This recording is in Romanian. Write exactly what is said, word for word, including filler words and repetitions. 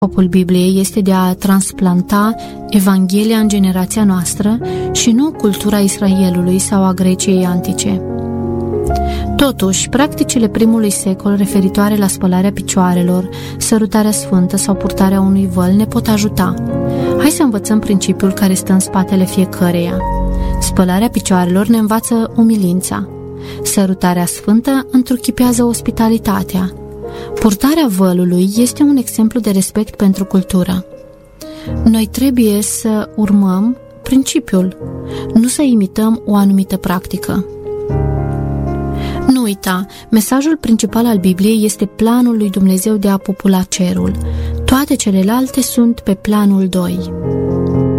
Scopul Bibliei este de a transplanta Evanghelia în generația noastră și nu cultura Israelului sau a Greciei antice. Totuși, practicile primului secol referitoare la spălarea picioarelor, sărutarea sfântă sau purtarea unui văl ne pot ajuta. Hai să învățăm principiul care stă în spatele fiecăreia. Spălarea picioarelor ne învață umilința. Sărutarea sfântă întruchipează ospitalitatea. Purtarea vălului este un exemplu de respect pentru cultură. Noi trebuie să urmăm principiul, nu să imităm o anumită practică. Nu uita, mesajul principal al Bibliei este planul lui Dumnezeu de a popula cerul. Toate celelalte sunt pe planul doi.